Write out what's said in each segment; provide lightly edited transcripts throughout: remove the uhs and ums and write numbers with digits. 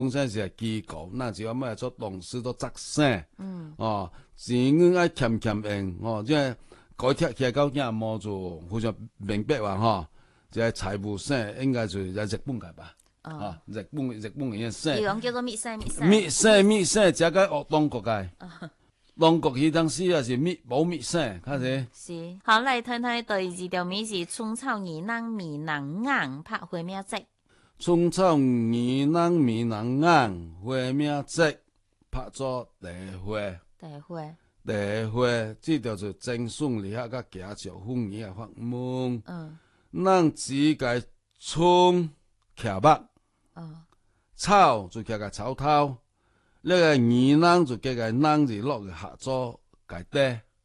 本身是个机构，那就要么做董事做执省，哦，钱硬爱欠用，哦，即个改贴起来到囝毛就非常明白话吼，即个财务省应该就是日本个吧，日本伊省， 伊讲叫做密省， 密省，只个学中国个，中国迄当时也是无密省，较济。 是，好嚟睇睇第二條名是春草兒人面人硬拍花名節。 春草兒人面人硬，花名節拍做地花。地花，這條就正順利下甲行石風雨嘅法門。咱只個春徛目，草就徛個草頭，那個兒人就加個人字落去下做界底。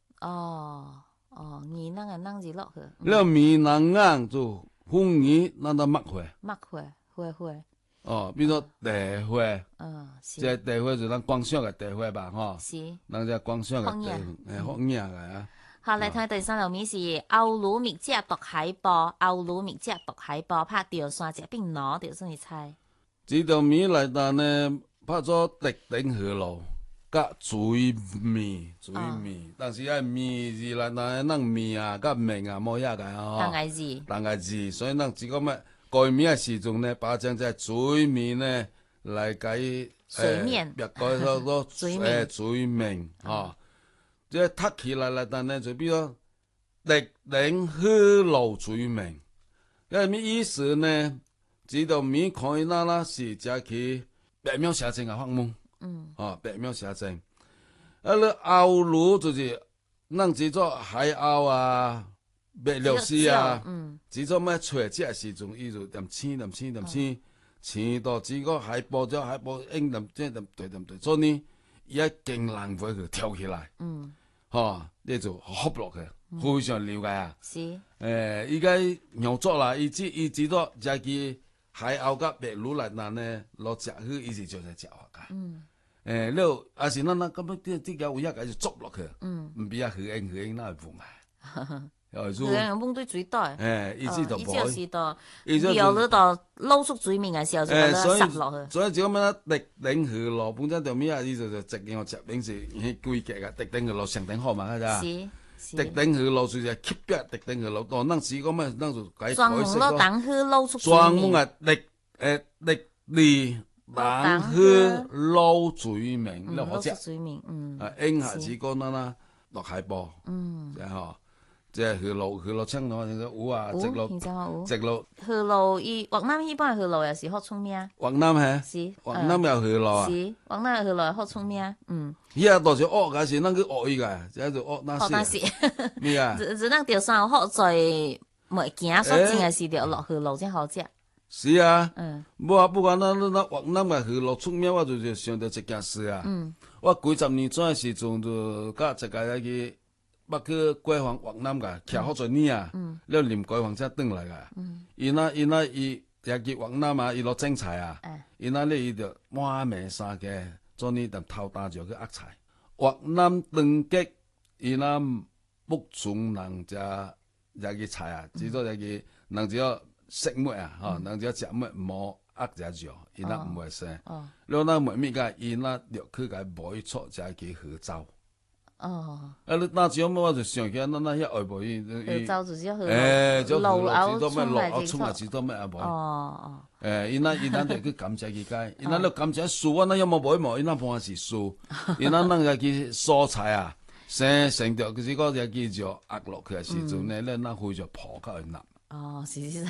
兒人嘅人字落去。 那面人硬就風雨，咱都墨花。 花。 比如說地花， 是。 即地花就咱觀賞嘅地花吧，吼。 是。 咱只觀賞嘅地，福影嘅啊。 好，嚟睇第三條名是歐魯密隻獨海波，拍掉山隻邊攞掉先去猜。 這條名來頭呢，拍做特定河路，甲水面，但是啊面字來頭，咱面啊，甲面啊，冇遐個吼。同個字，所以咱只個咩？改名嘅時陣呢，把將隻水面呢來改水面， 別改做水面，吼。即係讀起來但呢就比如特定河路水面，因為咩意思呢？知道面可以啦，是只去白描寫成嘅法門，白描寫成。你鰲鱸就是咱只做海鰲啊。白鷺鷥啊，只做咩找只時陣，伊就點青到只個海波咗海波應對，所以呢，伊一勁浪費佢跳起來，你就合落去，非常了解啊。 是。 依家用作啦，伊只多只支海鰲甲白鷺來呢，落食去，伊是就是食法噶。了，也是咱咁樣啲有一個就捉落去，唔俾啊去應那會放佢蒙對水袋， 意思就冇。 是到有嗰度撈出水面嘅時候就咁樣塞落去。 所以就咁樣特定河路本身就咩啊？伊就直接我食名是規格嘅特定河路上頂好嘛，係咪？特定河路就是吸邊特定河路，當咱時講咩，咱就改專門攞等去撈出水面。 專門啊，特地等去撈水面，你好食。 水面， 應下只講咱啦落海波，即係嗬。即係河路青咯，有啊，直路。 河路伊越南迄般河路也是好出名。 越南係？ 是。 越南有河路啊？ 是，越南河路好出名。 伊啊，都是學嘅是，咱去學伊個，即係就學那些。咩啊？ 只咱條山好在袂行所真係是條落河路先好食。 是啊。不管咱越南嘅河路出名，我就想到一件事啊。我幾十年前嘅時陣就甲一個去。捌去國防越南個，徛好多年啊，了臨國防才轉來個。伊也去越南啊，伊落種菜啊，伊就滿面衫嘅，做呢就頭打就去壓菜。越南斷極，伊目前人只去菜啊，只做去人只要食物啊，人只要食物冇壓只肉，伊唔會生。了咱問咩個，伊落去個買錯只去合照。你那時我就想起，那遐外婆伊， 河就是叫河路後衝來知道咩啊無？伊那就去感謝佢解，伊那了感謝樹，我那有冇買冇？伊那半是樹，伊那就去蔬菜啊，成條就是嗰隻叫做壓落去嘅時陣呢，咧那會就破開去納。 是。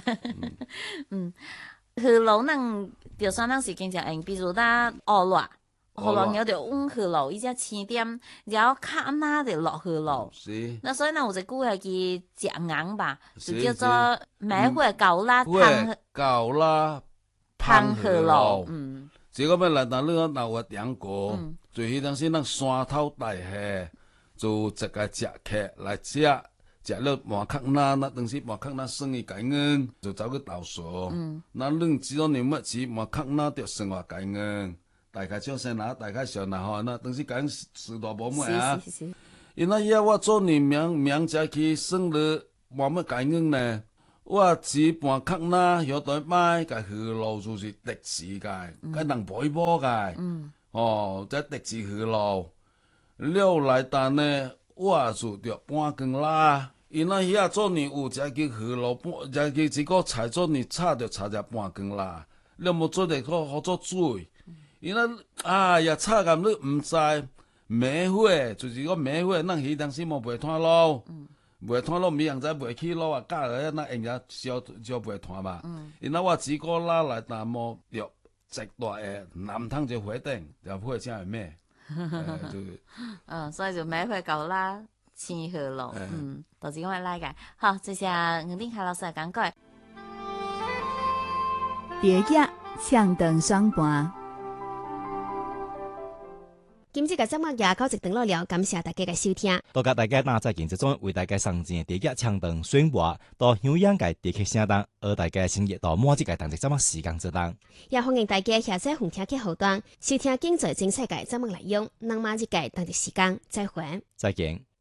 河路咱條山咱是經常用，比如咱學落。河路有條溫河路，伊只青點，然後卡那就落河路。 是。 那所以呢，有一句係叫食硬吧，就叫做買火狗啦烹河路。 這個咩來到你個鬧個點過，就迄陣時咱山頭大下，就一個食客來食了換殼那當時換殼那生意解硬，就走去倒數。那恁只要你乜錢換殼那就生活解硬。大概小生拿，大概小拿吼，那當時講時代無乜啊。因那要我做你名才去生了，冇乜解硬呢。 我只半壳那有對買，個河路就是特殊個，個人背波個，即特殊河路。了來但呢，我就着半更啦。因那遐做年有只個河路半，只個一個菜做年炒着炒只半更啦。了冇做得好做水，因那呀炒咁你唔知梅花，就是個梅花，咱魚當時冇賣攤路。賣攤路，咪人仔賣起路啊！假個那人家少賣攤嘛。因那我只個拉來淡薄着直大個南湯就火頂，就火正係咩？ 所以就梅花夠啦，青河路，都是咁樣來嘅。好，謝謝吳定凱老師講過。 蝶野唱燈雙盤。 今日嘅節目也到一段落了，感謝大家嘅收聽。 多謝大家那在現實中為大家上陣蝶野唱燈雙盤，到響應嘅地區聲檔，而大家先熱到滿節嘅當節節目時間之當。 也歡迎大家下載紅聽嘅後段，收聽更多精彩嘅節目內容。那麼日嘅當節時間再會， 再見。